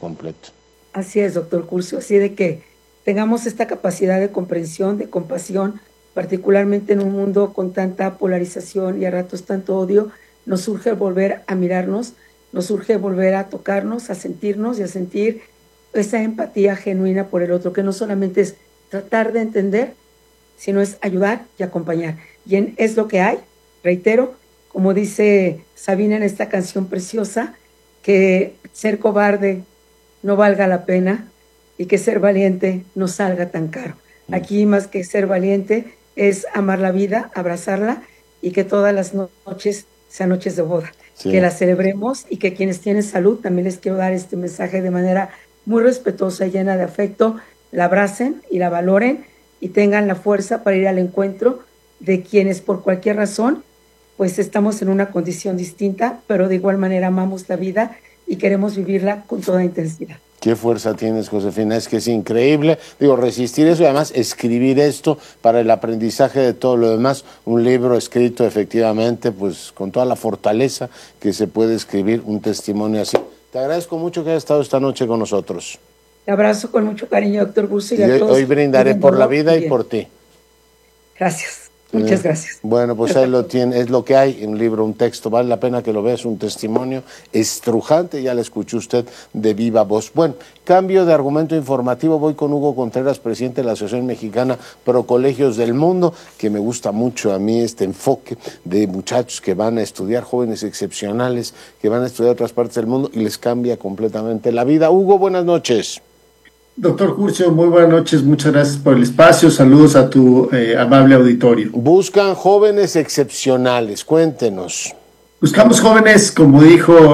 completo. Así es, doctor Curcio, así de que tengamos esta capacidad de comprensión, de compasión, particularmente en un mundo con tanta polarización y a ratos tanto odio, nos urge volver a mirarnos, nos urge volver a tocarnos, a sentirnos y a sentir esa empatía genuina por el otro, que no solamente es tratar de entender, sino es ayudar y acompañar. Es lo que hay, reitero, como dice Sabina en esta canción preciosa, que ser cobarde no valga la pena y que ser valiente no salga tan caro. Aquí más que ser valiente es amar la vida, abrazarla y que todas las noches sean noches de boda, sí. Que la celebremos y que quienes tienen salud, también les quiero dar este mensaje de manera muy respetuosa y llena de afecto, la abracen y la valoren y tengan la fuerza para ir al encuentro de quienes por cualquier razón pues estamos en una condición distinta, pero de igual manera amamos la vida y queremos vivirla con toda intensidad. Qué fuerza tienes, Josefina, es que es increíble, digo, resistir eso y además escribir esto para el aprendizaje de todo lo demás, un libro escrito efectivamente, pues con toda la fortaleza que se puede escribir un testimonio así. Te agradezco mucho que hayas estado esta noche con nosotros. Te abrazo con mucho cariño, doctor Bursi, y a todos. Hoy brindaré por la vida y por ti. Gracias. Muchas gracias. Bueno, pues ahí lo tiene, es lo que hay, un libro, un texto, vale la pena que lo veas, un testimonio estrujante, ya lo escuchó usted de viva voz. Bueno, cambio de argumento informativo, voy con Hugo Contreras, presidente de la Asociación Mexicana Pro Colegios del Mundo, que me gusta mucho a mí este enfoque de muchachos que van a estudiar, jóvenes excepcionales, que van a estudiar otras partes del mundo y les cambia completamente la vida. Hugo, buenas noches. Doctor Curcio, muy buenas noches, muchas gracias por el espacio, saludos a tu amable auditorio. Buscan jóvenes excepcionales, cuéntenos. Buscamos jóvenes, como dijo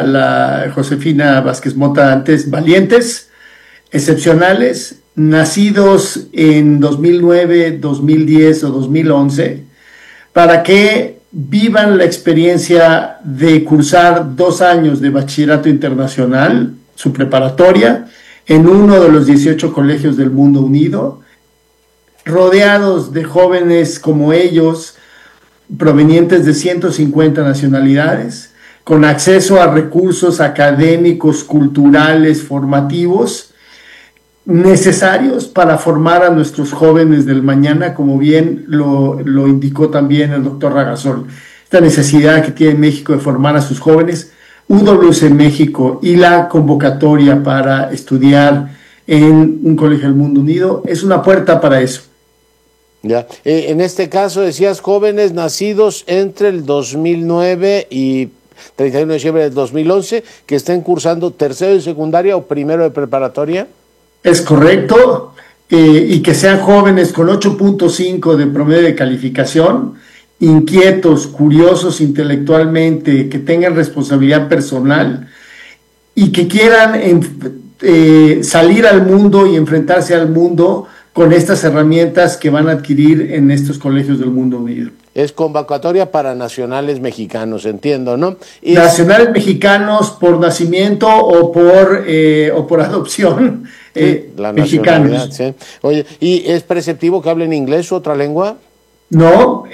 la Josefina Vázquez Mota antes, valientes, excepcionales, nacidos en 2009, 2010 o 2011, para que vivan la experiencia de cursar 2 años de bachillerato internacional, su preparatoria, en uno de los 18 colegios del mundo unido, rodeados de jóvenes como ellos, provenientes de 150 nacionalidades, con acceso a recursos académicos, culturales, formativos, necesarios para formar a nuestros jóvenes del mañana, como bien lo indicó también el doctor Ragasol. Esta necesidad que tiene México de formar a sus jóvenes, UWC México y la convocatoria para estudiar en un colegio del mundo unido es una puerta para eso. Ya, en este caso decías jóvenes nacidos entre el 2009 y 31 de diciembre del 2011 que estén cursando tercero de secundaria o primero de preparatoria. Es correcto, y que sean jóvenes con 8.5 de promedio de calificación, inquietos, curiosos intelectualmente, que tengan responsabilidad personal y que quieran salir al mundo y enfrentarse al mundo con estas herramientas que van a adquirir en estos colegios del mundo unido. Es convocatoria para nacionales mexicanos, entiendo, ¿no? Nacionales mexicanos por nacimiento o por adopción, la mexicanos. Sí. Oye, ¿y es preceptivo que hablen inglés u otra lengua? No,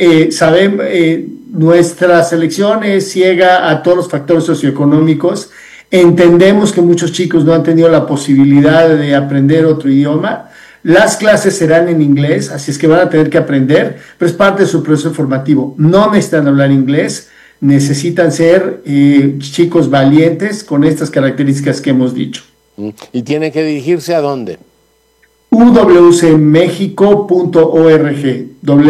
nuestra selección es ciega a todos los factores socioeconómicos. Entendemos que muchos chicos no han tenido la posibilidad de aprender otro idioma. Las clases serán en inglés, así es que van a tener que aprender, pero es parte de su proceso formativo. No necesitan hablar inglés, necesitan ser chicos valientes con estas características que hemos dicho. ¿Y tienen que dirigirse a dónde? uwcmexico.org,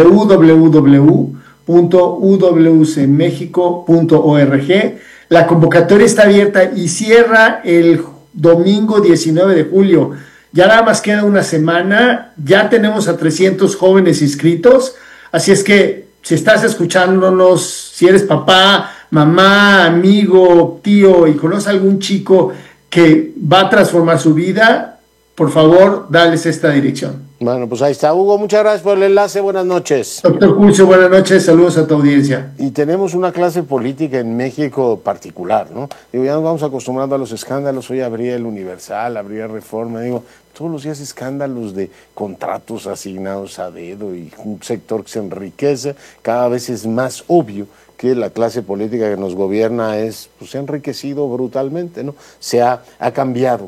www.uwcmexico.org. La convocatoria está abierta y cierra el domingo 19 de julio. Ya nada más queda una semana, ya tenemos a 300 jóvenes inscritos, así es que si estás escuchándonos, si eres papá, mamá, amigo, tío y conoces a algún chico que va a transformar su vida, por favor, dales esta dirección. Bueno, pues ahí está. Hugo, muchas gracias por el enlace. Buenas noches. Doctor Curcio, buenas noches. Saludos a tu audiencia. Y tenemos una clase política en México particular, ¿no? Digo, ya nos vamos acostumbrando a los escándalos. Hoy habría el Universal, habría Reforma. Digo, todos los días escándalos de contratos asignados a dedo y un sector que se enriquece. Cada vez es más obvio que la clase política que nos gobierna se ha enriquecido brutalmente, ¿no? Ha cambiado